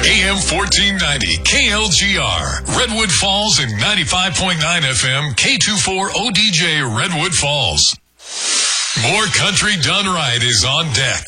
AM 1490, KLGR, Redwood Falls, and 95.9 FM, K24 ODJ, Redwood Falls. More Country Done Right is on deck.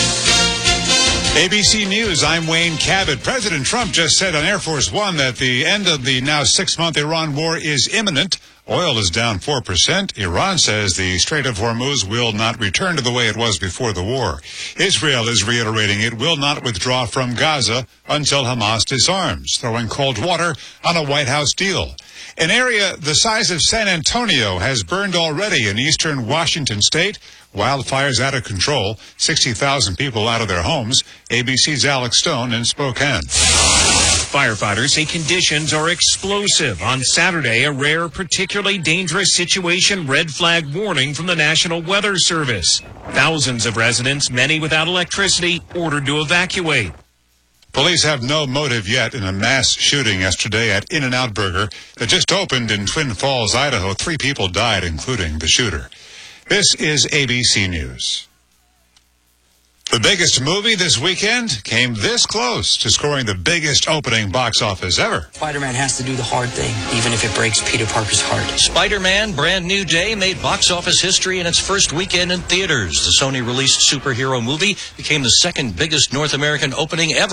ABC News, I'm Wayne Cabot. President Trump just said on Air Force One that the end of the now 6-month Iran war is imminent. Oil is down 4%. Iran says the Strait of Hormuz will not return to the way it was before the war. Israel is reiterating it will not withdraw from Gaza until Hamas disarms, throwing cold water on a White House deal. An area the size of San Antonio has burned already in eastern Washington state. Wildfires out of control, 60,000 people out of their homes. ABC's Alex Stone in Spokane. Firefighters say conditions are explosive. On Saturday, a rare, particularly dangerous situation red flag warning from the National Weather Service. Thousands of residents, many without electricity, ordered to evacuate. Police have no motive yet in a mass shooting yesterday at In-N-Out Burger that just opened in Twin Falls, Idaho. 3 people died, including the shooter. This is ABC News. The biggest movie this weekend came this close to scoring the biggest opening box office ever. Spider-Man has to do the hard thing, even if it breaks Peter Parker's heart. Spider-Man Brand New Day made box office history in its first weekend in theaters. The Sony-released superhero movie became the second biggest North American opening ever.